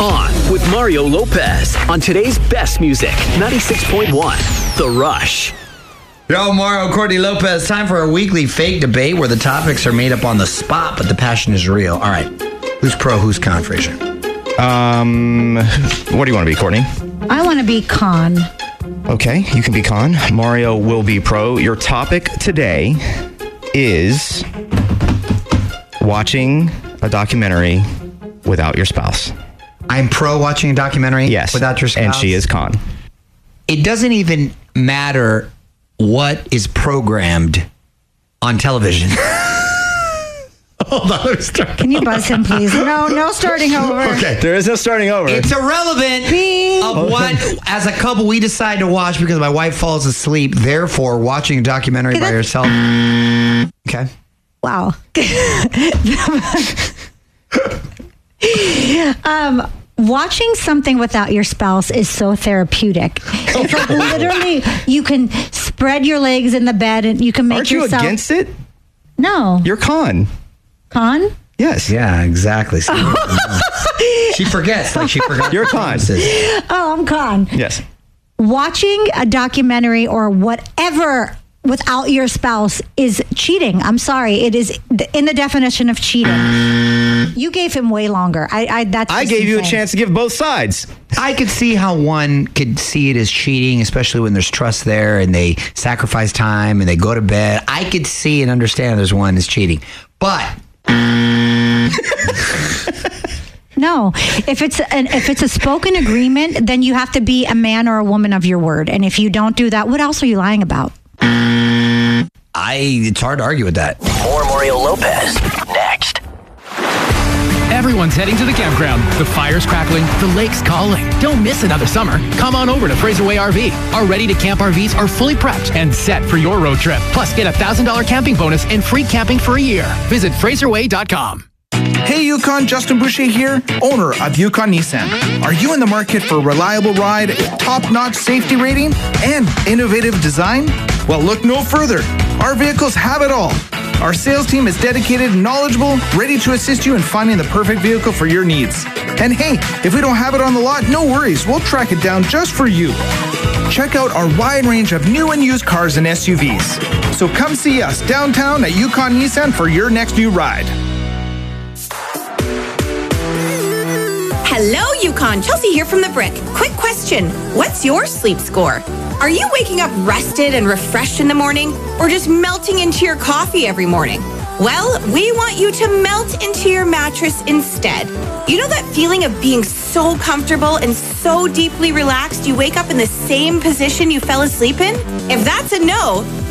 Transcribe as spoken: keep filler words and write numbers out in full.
On with Mario Lopez on today's best music, ninety-six point one, The Rush. Yo, Mario, Courtney Lopez. Time for a weekly fake debate where the topics are made up on the spot, but the passion is real. All right. Who's pro, who's con, Fraser? Um, what do you want to be, Courtney? I want to be con. Okay, you can be con. Mario will be pro. Your topic today is watching a documentary without your spouse. I'm pro watching a documentary yes, without your spouse. And she is con. It doesn't even matter what is programmed on television. Hold on, let me start. Can you buzz him, please? No, no starting over. Okay, there is no starting over. It's irrelevant Beep. of what, as a couple, we decide to watch because my wife falls asleep. Therefore, watching a documentary by yourself. Okay. Wow. um, watching something without your spouse is so therapeutic. It's like literally you can spread your legs in the bed and you can make Aren't yourself. you against it? No. You're con. Con? Yes. Yeah, exactly. She forgets, like she forgot. You're con. Oh, I'm con. Yes. Watching a documentary or whatever without your spouse is cheating. I'm sorry. It is in the definition of cheating. You gave him way longer. I, I that's I gave you a chance to give both sides. I could see how one could see it as cheating, especially when there's trust there and they sacrifice time and they go to bed. I could see and understand there's one is cheating. But no, if it's an if it's a spoken agreement, then you have to be a man or a woman of your word. And if you don't do that, what else are you lying about? I it's hard to argue with that. More Mario Lopez next. Everyone's heading to the campground. The fire's crackling, the lake's calling. Don't miss another summer. Come on over to Fraserway R V. Our ready-to-camp R Vs are fully prepped and set for your road trip. Plus, get a one thousand dollars camping bonus and free camping for a year. Visit fraserway dot com. Hey Yukon, Justin Boucher here, owner of Yukon Nissan. Are you in the market for a reliable ride, top-notch safety rating, and innovative design? Well, look no further. Our vehicles have it all. Our sales team is dedicated, knowledgeable, ready to assist you in finding the perfect vehicle for your needs. And hey, if we don't have it on the lot, no worries. We'll track it down just for you. Check out our wide range of new and used cars and S U Vs. So come see us downtown at Yukon Nissan for your next new ride. Hello, Yukon. Chelsea here from The Brick. Quick question. What's your sleep score? Are you waking up rested and refreshed in the morning or just melting into your coffee every morning? Well, we want you to melt into your mattress instead. You know that feeling of being so comfortable and so deeply relaxed you wake up in the same position you fell asleep in? If that's a no,